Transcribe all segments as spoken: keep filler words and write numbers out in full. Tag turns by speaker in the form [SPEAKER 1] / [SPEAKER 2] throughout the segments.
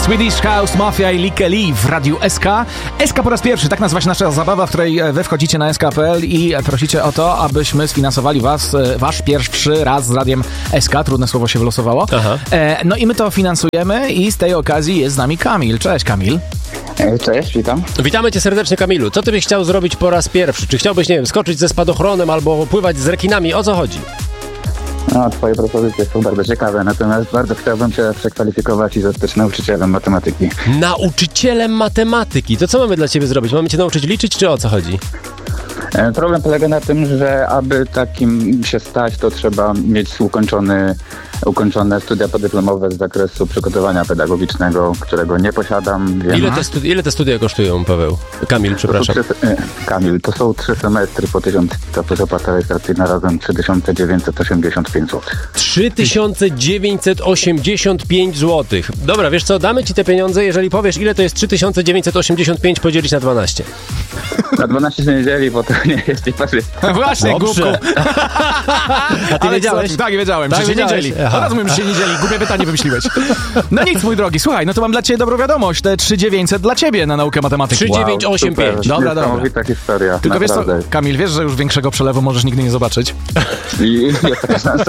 [SPEAKER 1] Swedish House Mafia i Likke Li w Radiu S K. S K po raz pierwszy, tak nazywa się nasza zabawa, w której wy wchodzicie na S K kropka P L i prosicie o to, abyśmy sfinansowali was, wasz pierwszy raz z Radiem S K. Trudne słowo się wylosowało. Aha. No i my to finansujemy i z tej okazji jest z nami Kamil. Cześć, Kamil.
[SPEAKER 2] Cześć, witam.
[SPEAKER 3] Witamy cię serdecznie, Kamilu. Co ty byś chciał zrobić po raz pierwszy? Czy chciałbyś, nie wiem, skoczyć ze spadochronem albo pływać z rekinami? O co chodzi?
[SPEAKER 2] No, twoje propozycje są bardzo ciekawe, natomiast bardzo chciałbym się przekwalifikować i zostać nauczycielem matematyki.
[SPEAKER 3] Nauczycielem matematyki? To co mamy dla ciebie zrobić? Mamy cię nauczyć liczyć, czy o co chodzi?
[SPEAKER 2] Problem polega na tym, że aby takim się stać, to trzeba mieć ukończony, ukończone studia podyplomowe z zakresu przygotowania pedagogicznego, którego nie posiadam. Wiem.
[SPEAKER 3] Ile te, studi- ile te studia kosztują, Paweł? Kamil, przepraszam.
[SPEAKER 2] To trzy, Kamil, to są trzy semestry po tysiąc, to plus opłata rejestracyjna razem trzy tysiące dziewięćset osiemdziesiąt pięć złotych.
[SPEAKER 3] trzy tysiące dziewięćset osiemdziesiąt pięć złotych. Dobra, wiesz co, damy ci te pieniądze, jeżeli powiesz, ile to jest trzy tysiące dziewięćset osiemdziesiąt pięć podzielić na dwanaście.
[SPEAKER 2] Na dwanaście się nie dzieli, bo to nie jest nieparzyste.
[SPEAKER 1] Właśnie, głupku.
[SPEAKER 3] A ty wiedziałeś?
[SPEAKER 1] Co, tak, wiedziałem,
[SPEAKER 3] tak,
[SPEAKER 1] że się nie dzieli. Od razu mówię, że się nie dzieli. Głupie pytanie wymyśliłeś. No nic, mój drogi, słuchaj, no to mam dla ciebie dobrą wiadomość. Te trzy tysiące dziewięćset dla ciebie na naukę matematyki.
[SPEAKER 3] trzy tysiące dziewięćset osiemdziesiąt pięć.
[SPEAKER 2] Wow,
[SPEAKER 1] dobra, dobra.
[SPEAKER 2] Niesamowita historia.
[SPEAKER 1] Tylko
[SPEAKER 2] naprawdę.
[SPEAKER 1] wiesz co, Kamil, wiesz, że już większego przelewu możesz nigdy nie zobaczyć?
[SPEAKER 2] I jest taka szansa.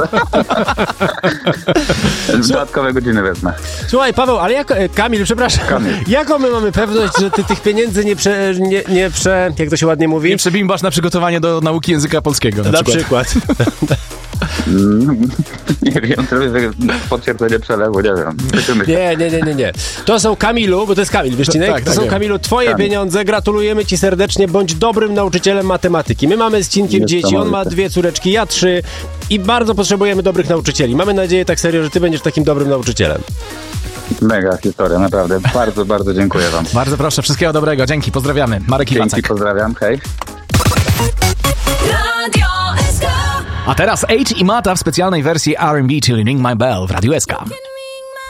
[SPEAKER 2] Dodatkowe godziny wezmę.
[SPEAKER 3] Słuchaj, Paweł, ale jak... Kamil, przepraszam.
[SPEAKER 2] Kamil.
[SPEAKER 3] Jaką my mamy pewność, że ty tych pieniędzy nie prze... Nie, nie prze... Jak to się ładnie mówi?
[SPEAKER 1] Nie przebimbasz na przygotowanie do nauki języka polskiego. Na,
[SPEAKER 3] Na
[SPEAKER 1] przykład.
[SPEAKER 3] przykład.
[SPEAKER 2] Nie wiem, zrobię potwierdzenie przelewu, nie wiem.
[SPEAKER 3] Nie, nie, nie, nie, nie. To są, Kamilu, bo to jest Kamil, wiesz, Cinek?
[SPEAKER 1] Tak,
[SPEAKER 3] to
[SPEAKER 1] tak,
[SPEAKER 3] są,
[SPEAKER 1] wiem.
[SPEAKER 3] Kamilu, twoje
[SPEAKER 2] Kamil.
[SPEAKER 3] pieniądze. Gratulujemy ci serdecznie. Bądź dobrym nauczycielem matematyki. My mamy z Cinkiem dzieci, on ma dwie córeczki, ja trzy i bardzo potrzebujemy dobrych nauczycieli. Mamy nadzieję tak serio, że ty będziesz takim dobrym nauczycielem.
[SPEAKER 2] Mega historia, naprawdę. Bardzo, bardzo dziękuję wam.
[SPEAKER 1] Bardzo proszę, wszystkiego dobrego. Dzięki, pozdrawiamy. Marek
[SPEAKER 2] Dzięki,
[SPEAKER 1] Iwacek.
[SPEAKER 2] pozdrawiam, hej.
[SPEAKER 1] A teraz Age i Mata w specjalnej wersji R and B Tuning My Bell w Radiu S K.